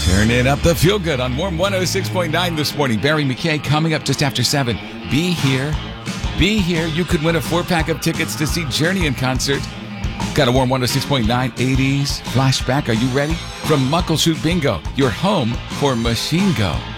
Turning up the feel good on Warm 106.9 this morning. Barry McKay coming up just after 7. Be here. Be here. You could win a 4-pack of tickets to see Journey in concert. Got a Warm 106.9 80s flashback. Are you ready? From Muckleshoot Bingo, your home for Machine Go.